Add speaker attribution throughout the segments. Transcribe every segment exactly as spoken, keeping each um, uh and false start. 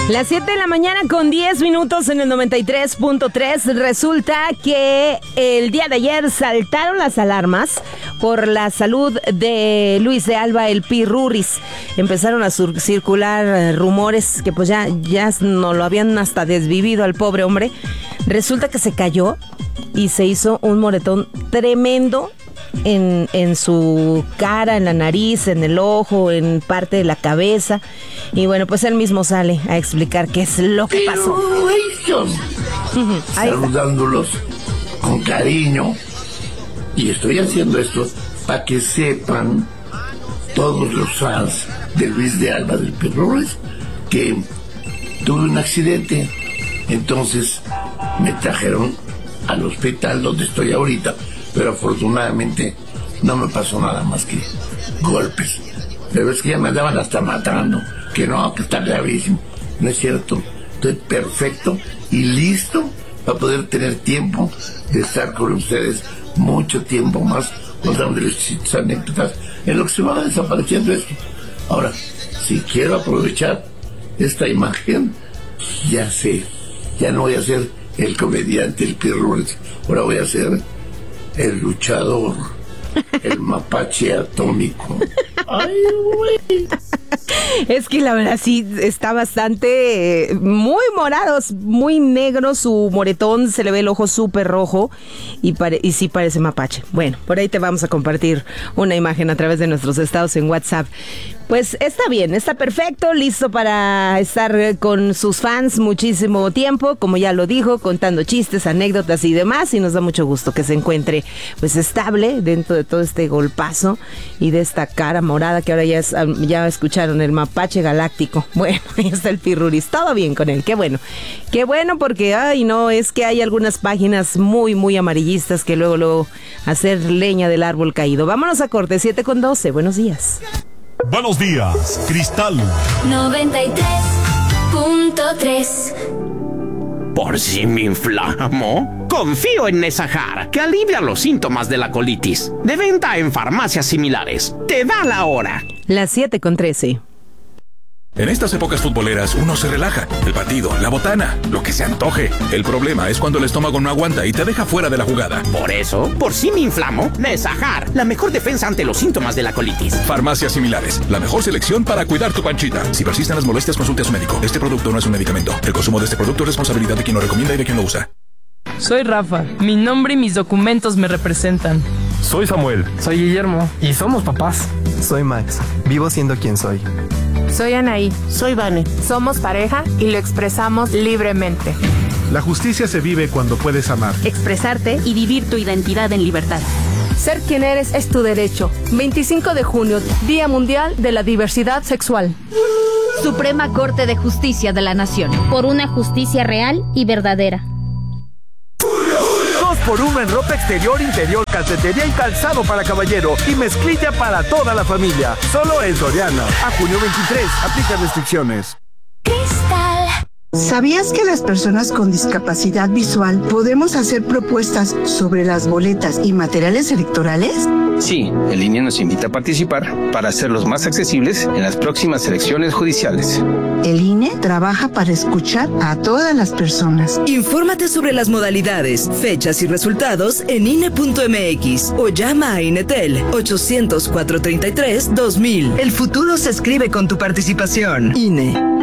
Speaker 1: Las siete de la mañana con diez minutos en el noventa y tres punto tres. Resulta que el día de ayer saltaron las alarmas por la salud de Luis de Alba, el Pirurris. Empezaron a sur- circular rumores que pues ya, ya no lo habían hasta desvivido al pobre hombre. Resulta que se cayó y se hizo un moretón tremendo en, en su cara, en la nariz, en el ojo, en parte de la cabeza. Y bueno, pues él mismo sale a explicar qué es lo que pasó.
Speaker 2: Saludándolos con cariño. Y estoy haciendo esto para que sepan todos los fans de Luis de Alba del Pirurris que tuve un accidente. Entonces me trajeron al hospital donde estoy ahorita, pero afortunadamente no me pasó nada más que golpes. Pero es que ya me andaban hasta matando, que no, que está gravísimo. No es cierto, estoy perfecto y listo para poder tener tiempo de estar con ustedes mucho tiempo más, contándoles sus anécdotas en lo que se va desapareciendo esto. Ahora, si quiero aprovechar esta imagen, ya sé, ya no voy a ser el comediante, el Pirurris, ahora voy a ser el luchador, el mapache atómico. Ay, güey.
Speaker 1: Es que la verdad sí está bastante, eh, muy morado, muy negro su moretón, se le ve el ojo súper rojo y, pare, y sí parece mapache. Bueno, por ahí te vamos a compartir una imagen a través de nuestros estados en WhatsApp. Pues está bien, está perfecto, listo para estar con sus fans muchísimo tiempo, como ya lo dijo, contando chistes, anécdotas y demás, y nos da mucho gusto que se encuentre pues estable dentro de todo este golpazo y de esta cara morada que ahora ya, es, ya escucharon, el mapache galáctico. Bueno, ahí está el Pirurris, todo bien con él, qué bueno, qué bueno porque, ay no, es que hay algunas páginas muy, muy amarillistas que luego, luego hacer leña del árbol caído. Vámonos a corte, siete con doce, buenos días.
Speaker 3: Buenos días, Cristal
Speaker 4: noventa y tres punto tres.
Speaker 5: ¿Por si me inflamo? Confío en Nesajar, que alivia los síntomas de la colitis. De venta en farmacias similares. Te da la hora.
Speaker 1: Las siete con trece.
Speaker 6: En estas épocas futboleras uno se relaja. El partido, la botana, lo que se antoje. El problema es cuando el estómago no aguanta y te deja fuera de la jugada.
Speaker 5: Por eso, por si me inflamo, Nesajar, la mejor defensa ante los síntomas de la colitis.
Speaker 6: Farmacias similares, la mejor selección para cuidar tu panchita. Si persisten las molestias, consulte a su médico. Este producto no es un medicamento. El consumo de este producto es responsabilidad de quien lo recomienda y de quien lo usa.
Speaker 7: Soy Rafa. Mi nombre y mis documentos me representan.
Speaker 8: Soy Samuel.
Speaker 9: Soy Guillermo.
Speaker 8: Y somos papás.
Speaker 10: Soy Max. Vivo siendo quien soy.
Speaker 11: Soy Anaí.
Speaker 12: Soy Vane.
Speaker 11: Somos pareja y lo expresamos libremente.
Speaker 13: La justicia se vive cuando puedes amar,
Speaker 14: expresarte y vivir tu identidad en libertad.
Speaker 15: Ser quien eres es tu derecho. veinticinco de junio, Día Mundial de la Diversidad Sexual.
Speaker 14: Suprema Corte de Justicia de la Nación.
Speaker 16: Por una justicia real y verdadera.
Speaker 17: dos por uno en ropa exterior, interior, calcetería y calzado para caballero y mezclilla para toda la familia. Solo en Soriana. A junio veintitrés. Aplica restricciones.
Speaker 18: Cristal. ¿Sabías que las personas con discapacidad visual podemos hacer propuestas sobre las boletas y materiales electorales?
Speaker 19: Sí, el I N E nos invita a participar para hacerlos más accesibles en las próximas elecciones judiciales.
Speaker 18: El I N E trabaja para escuchar a todas las personas.
Speaker 20: Infórmate sobre las modalidades, fechas y resultados en I N E punto M X o llama a Inetel ochocientos, cuatrocientos treinta y tres, dos mil. El futuro se escribe con tu participación. I N E.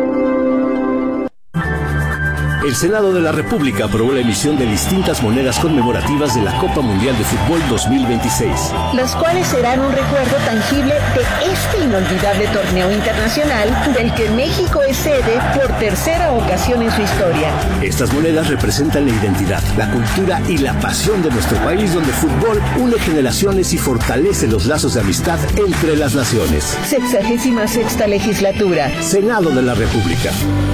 Speaker 21: El Senado de la República aprobó la emisión de distintas monedas conmemorativas de la Copa Mundial de Fútbol dos mil veintiséis.
Speaker 22: Las cuales serán un recuerdo tangible de este inolvidable torneo internacional del que México es sede por tercera ocasión en su historia.
Speaker 21: Estas monedas representan la identidad, la cultura y la pasión de nuestro país, donde el fútbol une generaciones y fortalece los lazos de amistad entre las naciones.
Speaker 22: Sexagésima sexta legislatura.
Speaker 21: Senado de la República.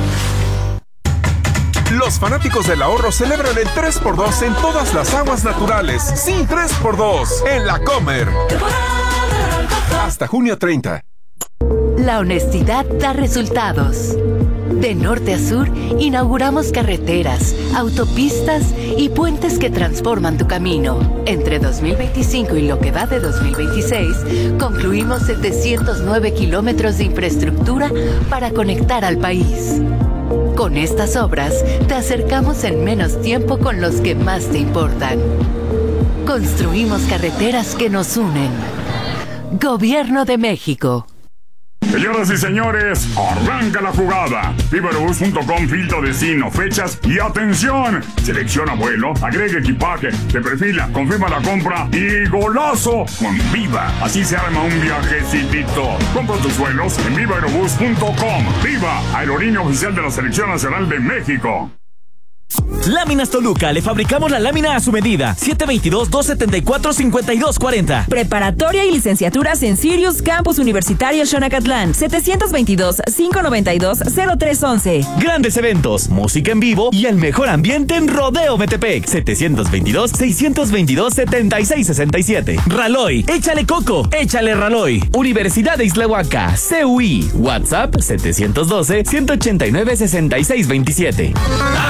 Speaker 23: Los fanáticos del ahorro celebran el tres por dos en todas las aguas naturales. Sí, tres por dos en La Comer. Hasta junio treinta.
Speaker 8: La honestidad da resultados. De norte a sur, inauguramos carreteras, autopistas y puentes que transforman tu camino. Entre dos mil veinticinco y lo que va de dos mil veintiséis, concluimos setecientos nueve kilómetros de infraestructura para conectar al país. Con estas obras, te acercamos en menos tiempo con los que más te importan. Construimos carreteras que nos unen. Gobierno de México.
Speaker 9: Señoras y señores, arranca la jugada. Viva Aerobús punto com, filtro destino, fechas y atención. Selecciona vuelo, agrega equipaje, te perfila, confirma la compra y golazo con Viva. Así se arma un viajecitito. Compra tus vuelos en Viva Aerobús punto com. Viva, aerolínea oficial de la Selección Nacional de México.
Speaker 12: Láminas Toluca, le fabricamos la lámina a su medida. siete dos dos, dos siete cuatro, cinco dos cuatro cero.
Speaker 24: Preparatoria y licenciaturas en Sirius Campus Universitario Xonacatlán. setecientos veintidós, quinientos noventa y dos, cero tres once.
Speaker 12: Grandes eventos, música en vivo y el mejor ambiente en Rodeo Metepec. setecientos veintidós, seiscientos veintidós, setenta y seis sesenta y siete. Raloy, échale coco, échale Raloy. Universidad de Islahuaca, C U I. WhatsApp setecientos doce, ciento ochenta y nueve, sesenta y seis veintisiete.